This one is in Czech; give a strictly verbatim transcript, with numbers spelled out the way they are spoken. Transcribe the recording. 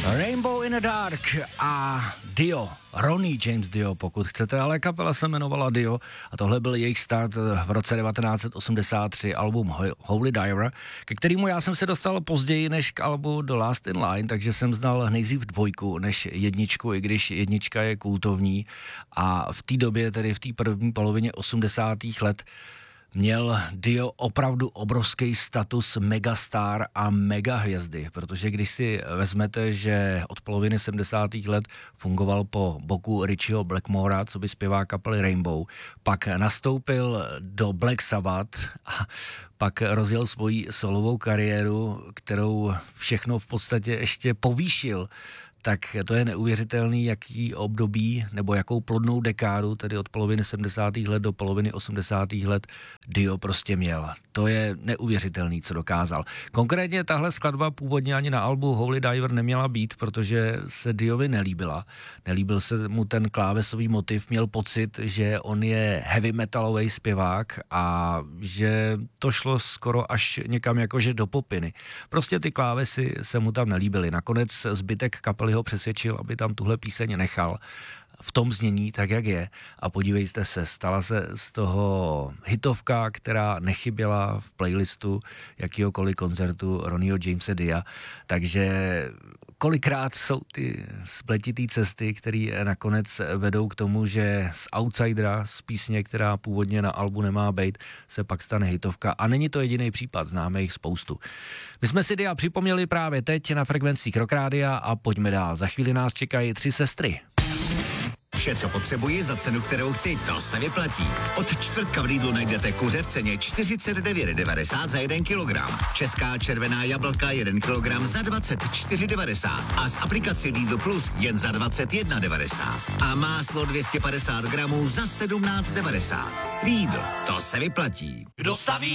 Rainbow in the Dark a Dio, Ronnie James Dio, pokud chcete, ale kapela se jmenovala Dio a tohle byl jejich start v roce devatenáct set osmdesát tři, album Holy Diver, ke kterému já jsem se dostal později než k albu The Last in Line, takže jsem znal nejdřív dvojku než jedničku, i když jednička je kultovní a v té době, tedy v té první polovině osmdesátých let, měl Dio opravdu obrovský status megastar a megahvězdy, protože když si vezmete, že od poloviny sedmdesátých let fungoval po boku Richieho Blackmora, co by zpěvá kapely Rainbow, pak nastoupil do Black Sabbath a pak rozjel svoji solovou kariéru, kterou všechno v podstatě ještě povýšil, tak to je neuvěřitelný, jaký období nebo jakou plodnou dekádu, tedy od poloviny sedmdesátých let do poloviny osmdesátých let, Dio prostě měl. To je neuvěřitelný, co dokázal. Konkrétně tahle skladba původně ani na albu Holy Diver neměla být, protože se Diovi nelíbila. Nelíbil se mu ten klávesový motiv, měl pocit, že on je heavy metalový zpěvák a že to šlo skoro až někam jakože do popiny. Prostě ty klávesy se mu tam nelíbily. Nakonec zbytek kapely ho přesvědčil, aby tam tuhle píseň nechal v tom znění, tak jak je. A podívejte se, stala se z toho hitovka, která nechyběla v playlistu jakýhokoliv koncertu Ronnieho Jamese Dia. Takže kolikrát jsou ty spletitý cesty, které nakonec vedou k tomu, že z outsidera, z písně, která původně na albu nemá být, se pak stane hitovka. A není to jediný případ, známe jich spoustu. My jsme si Dia připomněli právě teď na frekvencích Rock Rádia a pojďme dál. Za chvíli nás čekají tři sestry. Vše, co potřebuji za cenu, kterou chci, to se vyplatí. Od čtvrtka v Lidlu najdete kuře v ceně čtyřicet devět devadesát za jeden kilogram. Česká červená jablka jeden kilogram za dvacet čtyři devadesát a z aplikace Lidl Plus jen za dvacet jedna devadesát. A máslo dvě stě padesát gramů za sedmnáct devadesát. Lidl, to se vyplatí. Kdo staví